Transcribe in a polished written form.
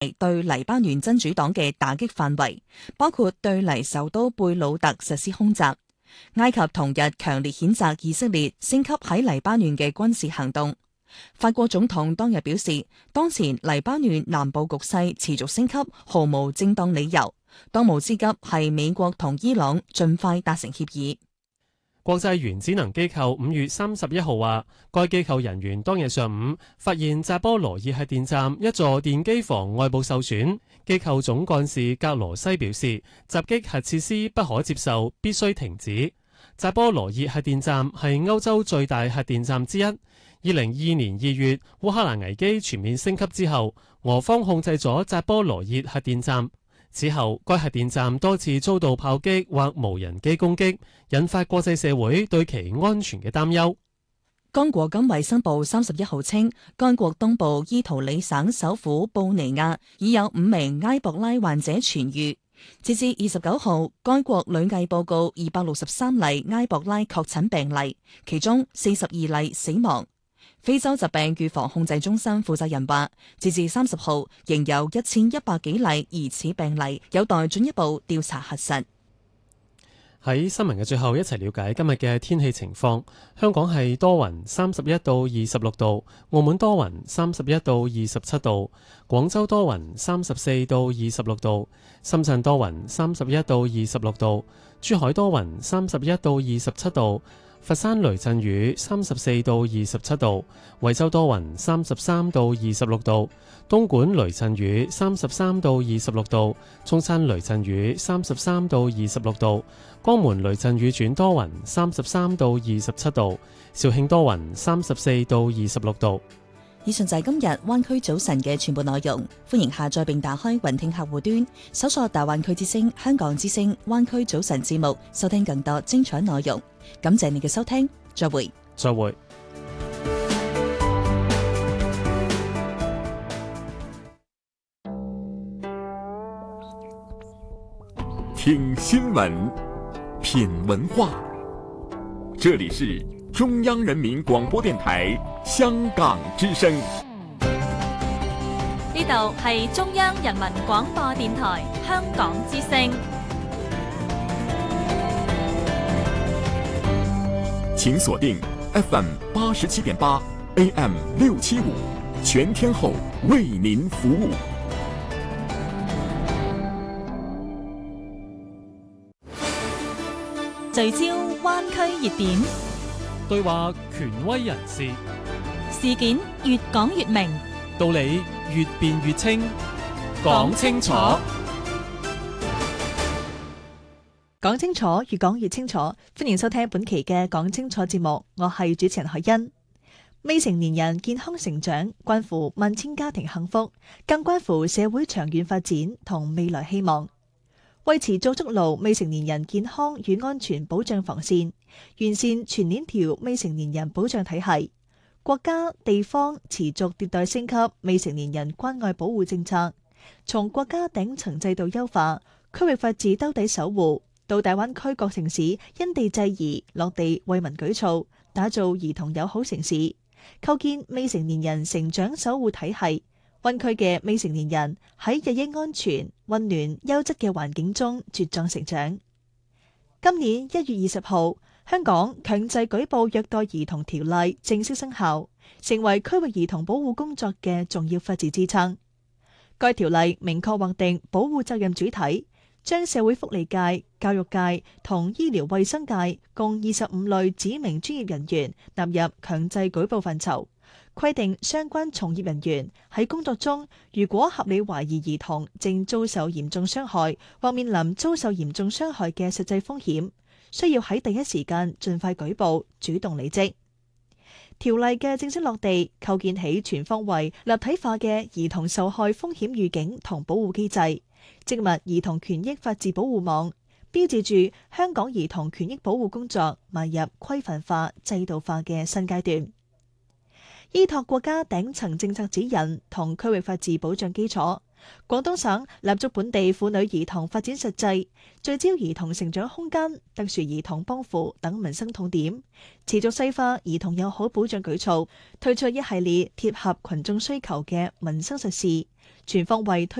對黎巴嫩真主黨嘅打擊範圍，包括對黎首都貝魯特實施空襲。埃及同日強烈譴責以色列升級喺黎巴嫩嘅軍事行動。法國總統當日表示，當前黎巴嫩南部局勢持續升級，毫無正當理由。當務之急係美國同伊朗盡快達成協議。 國際原子能機構5月31號話，該機構人員當日上午發現扎波羅熱核電站一座電機房外部受損。機構總幹事格羅西表示，襲擊核設施不可接受，必須停止。扎波羅熱核電站係歐洲最大核電站之一。2022年2月，烏克蘭危機全面升級之後，俄方控制咗扎波羅熱核電站。此後，該核電站多次遭到炮擊或無人機攻擊，引發國際社會對其安全嘅擔憂。 剛果金衛生部31號稱，該國東部伊圖里省首府布尼亞已有5名埃博拉患者痊愈。截至29號，該國累計報告263例埃博拉確診病例，其中42例死亡。非洲疾病預防控制中心負責人話，截至30號，仍有1100幾例疑似病例，有待進一步調查核實。 喺新聞嘅最後，一齊了解今日嘅天氣情況。香港係多雲，31到26度；澳門多雲，31到27度；廣州多雲，34到26度；深圳多雲，31到26度；珠海多雲，31到27度。佛山雷陣雨34到27度，惠州多雲33到26度，東莞雷陣雨33到26度，中山雷陣雨33到26度，江門雷陣雨轉多雲33到27度，肇慶多雲34到26度。 以上就係今日灣區早晨嘅全部內容，歡迎下載並打開雲聽客戶端，搜索大灣區之聲、香港之聲、灣區早晨節目，收聽更多精彩內容。感謝你嘅收聽，再會。 再會。 聽新聞，品文化，這裡是中央人民廣播電台香港之聲。 呢度係中央人民廣播電台香港之聲。 請鎖定 FM 87.8 AM 675，全天候為您服務。 聚焦灣區熱點， 對話權威人士， 事件越講越明， 道理越辯越清，講清楚。 講清楚，越講越清楚。歡迎收聽本期嘅講清楚節目，我係主持人海欣。未成年人健康成長，關乎萬千家庭幸福，更關乎社會長遠發展同未來希望。為持續築牢未成年人健康與安全保障防線，完善全鏈條未成年人保障體系，國家地方持續迭代升級未成年人關愛保護政策，從國家頂層制度優化、區域法治兜底守護，到大灣區各城市因地制宜落地惠民舉措，打造兒童友好城市，構建未成年人成長守護體系。灣區嘅未成年人喺日益安全、溫暖、優質嘅環境中茁壯成長。今年1月20號，香港強制舉報虐待兒童條例正式生效，成為區域兒童保護工作嘅重要法治支撐。該條例明確劃定保護責任主體，將社會福利界、教育界同醫療衛生界共25類指明專業人員納入強制舉報範疇，規定相關從業人員喺工作中，如果合理懷疑兒童正遭受嚴重傷害或面臨遭受嚴重傷害嘅實際風險，需要喺第一時間盡快舉報，主動履職。條例嘅正式落地，構建起全方位、立體化嘅兒童受害風險預警同保護機制，植入兒童權益法治保護網，標誌住香港兒童權益保護工作邁入規範化、制度化嘅新階段。依託國家頂層政策指引同區域法治保障基礎，廣東省立足本地婦女兒童發展實際，聚焦兒童成長空間、特殊兒童幫扶等民生痛點，持續細化兒童友好保障舉措，推出一系列貼合群眾需求嘅民生實事， 全方位推